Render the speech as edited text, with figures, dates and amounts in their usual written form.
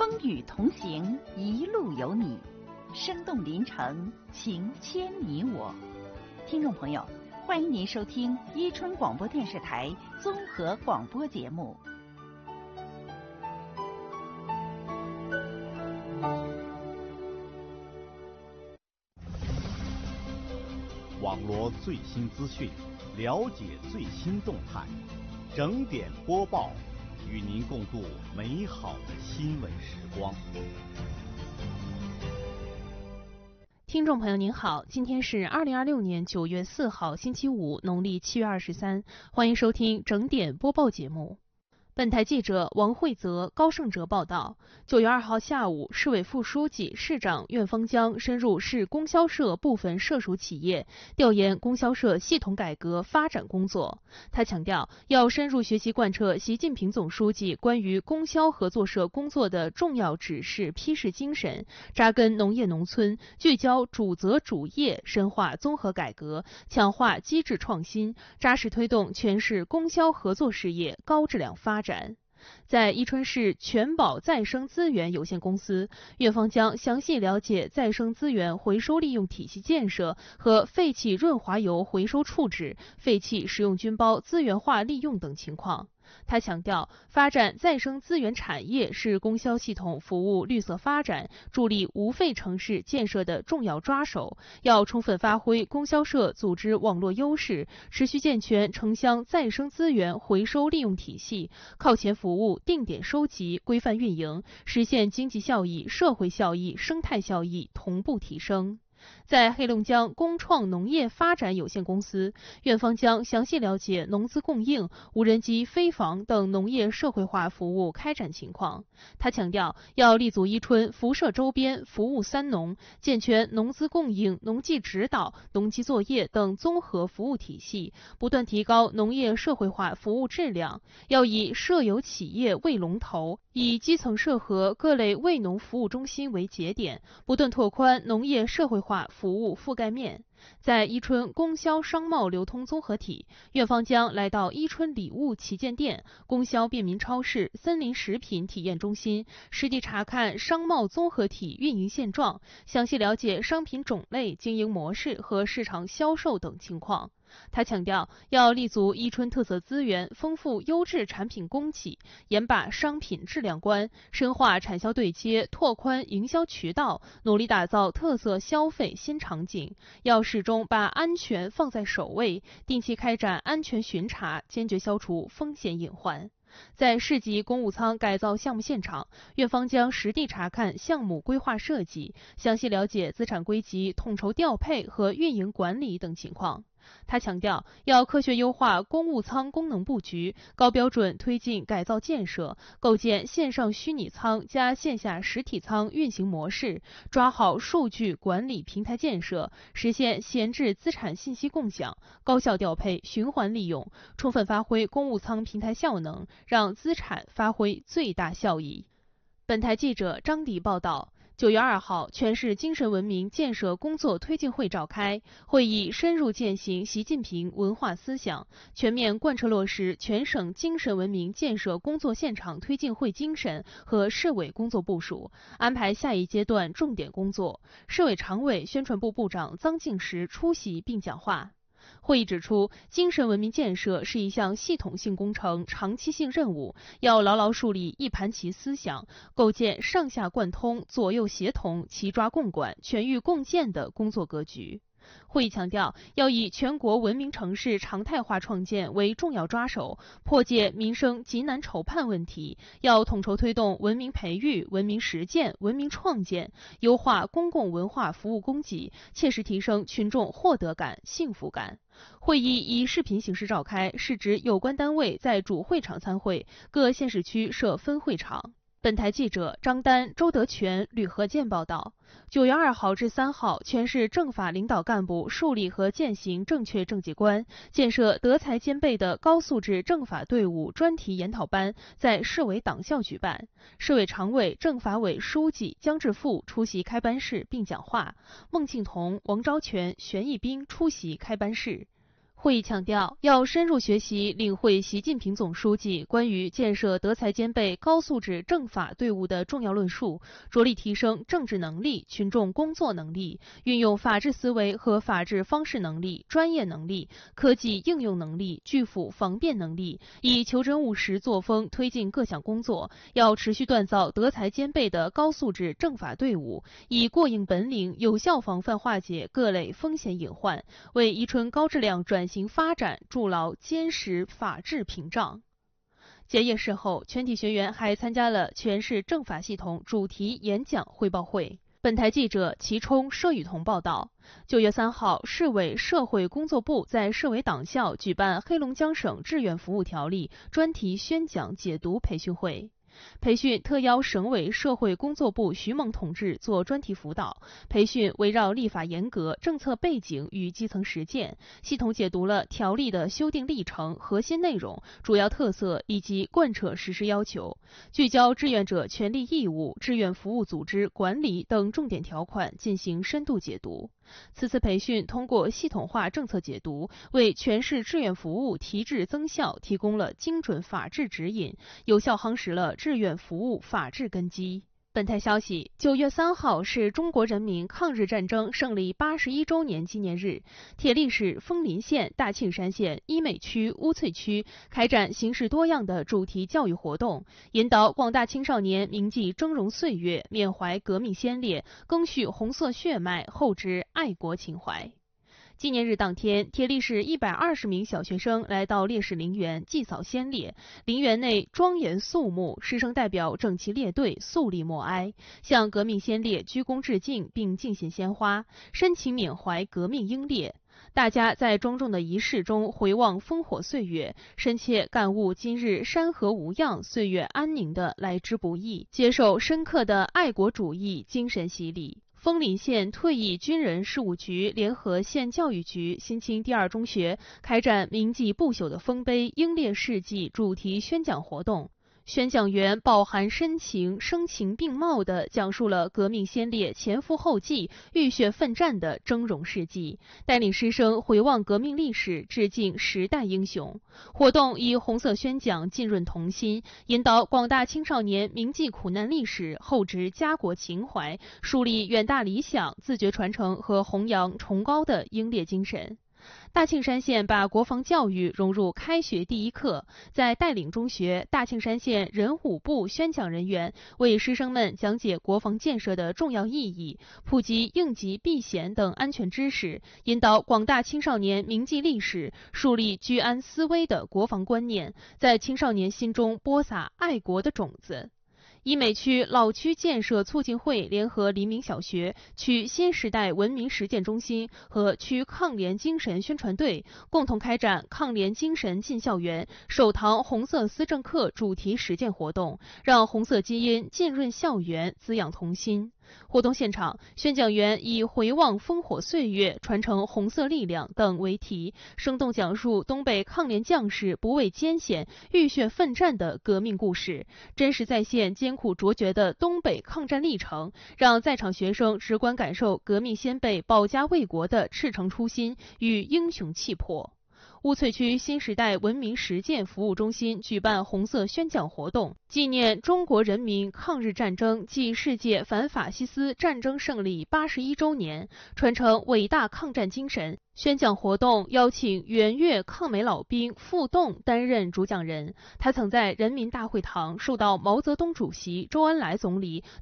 风雨同行，一路有你，生动临城，情牵你我。听众朋友，欢迎您收听伊春广播电视台综合广播节目。 网罗最新资讯，了解最新动态，整点播报，与您共度美好的新闻时光。 听众朋友您好，今天是2026年9月4号星期五，农历7月23，欢迎收听整点播报节目。本台记者王慧泽、高胜哲报道，9月2号下午，市委副书记、市长苑方江深入市供销社部分涉属企业，调研供销社系统改革发展工作。他强调，要深入学习贯彻习近平总书记关于供销合作社工作的重要指示批示精神，扎根农业农村，聚焦主责主业，深化综合改革，强化机制创新，扎实推动全市供销合作事业高质量发展。在伊春市全保再生资源有限公司，苑方江详细了解再生资源回收利用体系建设和废气润滑油回收处置、废气使用菌孢资源化利用等情况。他强调，发展再生资源产业是供销系统服务绿色发展、助力无废城市建设的重要抓手，要充分发挥供销社组织网络优势，持续健全城乡再生资源回收利用体系，靠前服务、定点收集、规范运营，实现经济效益、社会效益、生态效益同步提升。在黑龙江工创农业发展有限公司，苑方江详细了解农资供应、无人机飞防等农业社会化服务开展情况。他强调，要立足伊春辐射周边服务三农，健全农资供应、农技指导、农机作业等综合服务体系，不断提高农业社会化服务质量。要以社有企业为龙头，以基层社和各类为农服务中心为节点，不断拓宽农业社会化服务覆盖面。在伊春供销商贸流通综合体，苑方江来到伊春礼物旗舰店、供销便民超市、森林食品体验中心，实地查看商贸综合体运营现状，详细了解商品种类、经营模式和市场销售等情况。他强调，要立足伊春特色资源，丰富优质产品供给，严把商品质量关，深化产销对接，拓宽营销渠道，努力打造特色消费新场景。要始终把安全放在首位，定期开展安全巡查，坚决消除风险隐患。在市级公务舱改造项目现场，苑方江实地查看项目规划设计，详细了解资产归集、统筹调配和运营管理等情况。他强调，要科学优化公务舱功能布局，高标准推进改造建设，构建线上虚拟舱加线下实体舱运行模式，抓好数据管理平台建设，实现闲置资产信息共享，高效调配循环利用，充分发挥公务舱平台效能，让资产发挥最大效益。本台记者张迪报道。9月2号，全市精神文明建设工作推进会召开，会议深入践行习近平文化思想，全面贯彻落实全省精神文明建设工作现场推进会精神和市委工作部署，安排下一阶段重点工作。市委常委、宣传部部长臧敬时出席并讲话。会议指出，精神文明建设是一项系统性工程、长期性任务，要牢牢树立一盘棋思想，构建上下贯通、左右协同、齐抓共管、全域共建的工作格局。会议强调，要以全国文明城市常态化创建为重要抓手，破解民生急难愁盼问题，要统筹推动文明培育、文明实践、文明创建，优化公共文化服务供给，切实提升群众获得感、幸福感。会议以视频形式召开，是指有关单位在主会场参会，各县市区设分会场。本台记者张丹、周德全、吕和建报道。9月2号至3号，全市政法领导干部树立和践行正确政绩观，建设德才兼备的高素质政法队伍专题研讨班在市委党校举办。市委常委、政法委书记姜志富出席开班式并讲话，孟庆彤、王昭全、玄义兵出席开班式。 会议强调，要深入学习领会习近平总书记关于建设德才兼备高素质政法队伍的重要论述，着力提升政治能力、群众工作能力、运用法治思维和法治方式能力、专业能力、科技应用能力、拒腐防变能力，以求真务实作风推进各项工作。要持续锻造德才兼备的高素质政法队伍，以过硬本领有效防范化解各类风险隐患，为宜春高质量转型发展筑牢坚实法治屏障。结业式后，全体学员还参加了全市政法系统主题演讲汇报会。本台记者齐冲、佘雨桐报道。9月3号，市委社会工作部在市委党校举办黑龙江省志愿服务条例专题宣讲解读培训会。培训特邀省委社会工作部徐猛同志做专题辅导，培训围绕立法严格、政策背景与基层实践，系统解读了条例的修订历程、核心内容、主要特色以及贯彻实施要求，聚焦志愿者权利义务、志愿服务组织管理等重点条款进行深度解读。此次培训通过系统化政策解读，为全市志愿服务提质增效提供了精准法治指引，有效夯实了志愿服务法治根基。本台消息，9月3号是中国人民抗日战争胜利81周年纪念日，铁力市枫林县、大庆山县、伊美区、乌翠区开展形式多样的主题教育活动，引导广大青少年铭记峥嵘岁月，缅怀革命先烈，赓续红色血脉，厚植爱国情怀。纪念日当天，铁力市120名小学生来到烈士陵园祭扫先烈，陵园内庄严肃穆，师生代表整齐列队，肃立默哀，向革命先烈鞠躬致敬并敬献鲜花，深情缅怀革命英烈。大家在庄重的仪式中回望烽火岁月，深切感悟今日山河无恙、岁月安宁的来之不易，接受深刻的爱国主义精神洗礼。枫林县退役军人事务局联合县教育局新青第二中学开展铭记不朽的丰碑、英烈事迹主题宣讲活动。宣讲员饱含深情、声情并茂地讲述了革命先烈前赴后继、浴血奋战的峥嵘事迹，带领师生回望革命历史，致敬时代英雄。活动以红色宣讲浸润童心，引导广大青少年铭记苦难历史，厚植家国情怀，树立远大理想，自觉传承和弘扬崇高的英烈精神。大庆山县把国防教育融入开学第一课，在带领中学，大庆山县人武部宣讲人员为师生们讲解国防建设的重要意义，普及应急避险等安全知识，引导广大青少年铭记历史，树立居安思危的国防观念，在青少年心中播撒爱国的种子。伊美区老区建设促进会联合黎明小学、区新时代文明实践中心和区抗联精神宣传队共同开展抗联精神进校园首堂红色思政课主题实践活动，让红色基因浸润校园，滋养童心。活动现场，宣讲员以回望烽火岁月、传承红色力量等为题，生动讲述东北抗联将士不畏艰险、浴血奋战的革命故事，真实再现艰苦卓绝的东北抗战历程，让在场学生直观感受革命先辈保家卫国的赤诚初心与英雄气魄。乌翠区新时代文明实践服务中心举办红色宣讲活动，纪念中国人民抗日战争暨世界反法西斯战争胜利81周年，传承伟大抗战精神。宣讲活动邀请援越抗美老兵傅栋担任主讲人，他曾在人民大会堂受到毛泽东主席、周恩来总理